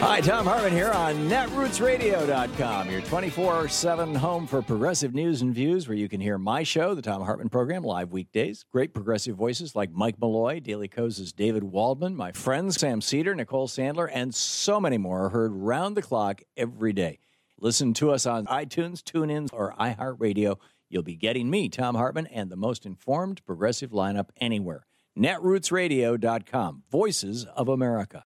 Hi, Tom Hartman here on netrootsradio.com, your 24/7 home for progressive news and views, where you can hear my show, the Tom Hartman Program, live weekdays. Great progressive voices like Mike Malloy, Daily Kos's David Waldman, my friends Sam Cedar, Nicole Sandler, and so many more are heard round the clock every day. Listen to us on iTunes, TuneIn, or iHeartRadio. You'll be getting me, Tom Hartman, and the most informed progressive lineup anywhere. netrootsradio.com, Voices of America.